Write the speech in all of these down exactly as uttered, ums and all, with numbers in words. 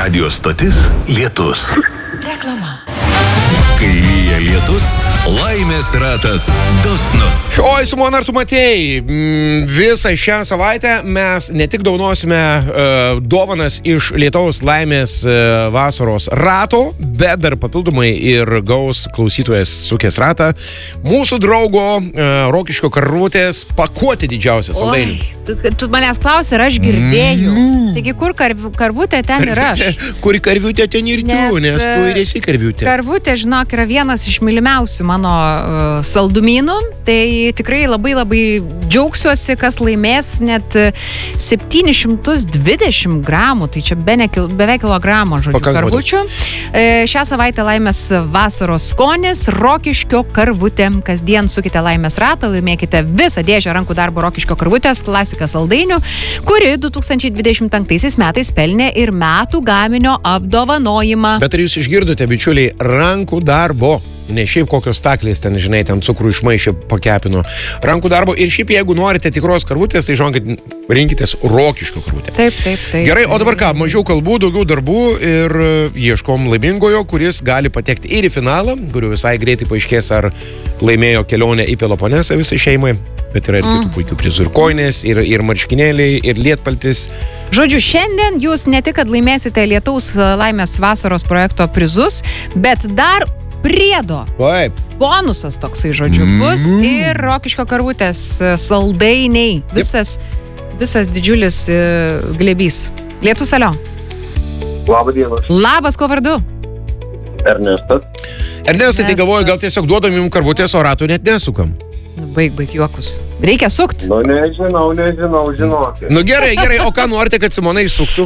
Radio stotis Lietus. Reklama. Kai lyja lietus, laimės ratas dosnus. Oi, Simona, ar tu matėjai? Visą šią savaitę mes ne tik dovanosime uh, dovanas iš Lietaus laimės uh, vasaros rato, bet dar papildomai ir gaus klausytojas sukės ratą mūsų draugo uh, Rokiškio karvutės pakuoti didžiausią saldainį. Tu, tu manęs klausai, ar aš girdėjau. Mm. Taigi, kur karv, karvutė, ten karvutė, ir aš. Kuri karvutė, ten ir tu, nes, nes tu ir esi karvutė. Karvutė, žinok, yra vienas iš mylimiausių mano uh, saldumynų. Tai tikrai labai labai džiaugsiuosi, kas laimės net septyni šimtai dvidešimt gramų. Tai čia be ne, beveik kilogramo, žodžiu, karvučių. E, šią savaitę laimės vasaros skonis Rokiškio karvutė. Kasdien sukite laimės ratą, laimėkite visą dėžę rankų darbo Rokiškio karvutės klasika saldainių, kuri du tūkstančiai dvidešimt penktaisiais metais pelnė ir metų gaminio apdovanojimą. Bet ar jūs išgirdote, bičiuliai, rankų darbo? Ne šiaip kokios staklės ten, žinai, ten cukrų išmaišė pakepino. Rankų darbo. Ir šiaip, jeigu norite tikros karvutės, tai žinokit, rinkitės Rokiškio karvutę. Taip, taip, taip. Gerai, o dabar ką, mažiau kalbų, daugiau darbų ir ieškom laimingojo, kuris gali patekti ir į finalą, kuriuo visai greitai paaiškės, ar laimėjo kelionę į Peloponesą visai šeimai. Bet yra ir kitų mm. puikių prizų. Ir koinės, ir, ir marškinėliai, ir lietpaltis. Žodžiu, šiandien jūs ne tik, kad laimėsite Lietaus laimės vasaros projekto prizus, bet dar priedo. Taip. Bonusas toksai, žodžiu, bus mm. ir Rokiškio karvutės saldainiai. Visas, visas didžiulis uh, glėbys. Lietus, alio. Labą dieną. Labas, kuo vardu? Ernestas. Ernestai, tai galvoju, gal tiesiog duodam jums karvutės, o ratų net nesukam. Baig, baig juokus. Reikia sukt? Nu, nežinau, nežinau, žinokit. Nu gerai, gerai, o ką norite, kad Simona išsuktų?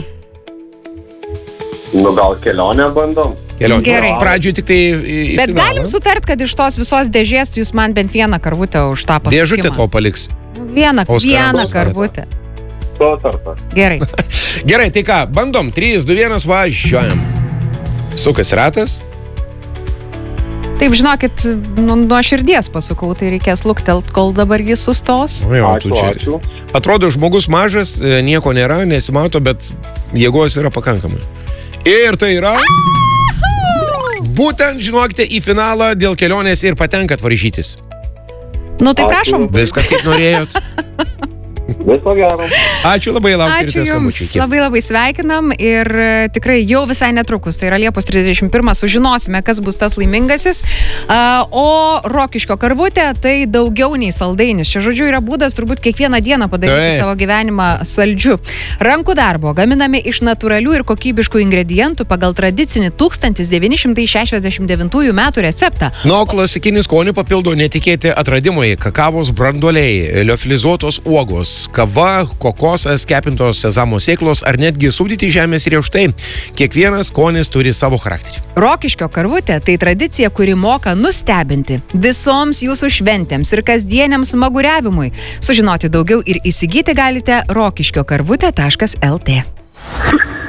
Nu, gal kelionę bandom? Kelionę. Gerai. Pradžioj tik tai į, į Bet finalą. galim sutart, kad iš tos visos dėžės jūs man bent vieną karvutę už tą pasukimą. Dėžutę tau paliks. Vieną, Oskarą vieną balsą. karvutę. Sutarta. Gerai. Gerai, tai ką, bandom. trys, du, vienas, važiuojam. Sukas ratas. Taip, žinokit, nu, nuo širdies pasukau, tai reikės luktelt, kol dabar jis sustos. O jo, Ačiū, tu čia. ačiū. Atrodo, žmogus mažas, nieko nėra, nesimato, bet jėgos yra pakankamai. Ir tai yra... Būtent, žinokite, į finalą dėl kelionės ir patenkat varžytis. Nu, tai Ačiū. prašom. Viskas kaip norėjot. Viso gero. Ačiū labai, laukite Ačiū rytės Jums, skambučių. labai labai sveikinam ir tikrai jau visai netrukus, tai yra Liepos trisdešimt pirmą, sužinosime, kas bus tas laimingasis. O Rokiškio karvutė tai daugiau nei saldainis. Čia, žodžiu, yra būdas turbūt kiekvieną dieną padaryti Taip. savo gyvenimą saldžiu. Rankų darbo gaminami iš natūralių ir kokybiškų ingredientų pagal tradicinį tūkstantis devyni šimtai šešiasdešimt devintųjų metų receptą. Na, o klasikinį skonį papildo netikėti atradimai: kakavos branduoliai, liofilizuotos uogos, kava, kokosas, kepintos sezamo sėklos ar netgi sūdyti žemės riešutai. Kiekvienas skonis turi savo charakterį. Rokiškio karvutė tai tradicija, kuri moka nustebinti visoms jūsų šventėms ir kasdieniam smaguriavimui. Sužinoti daugiau ir įsigyti galite rokiškio karvutė taškas lt.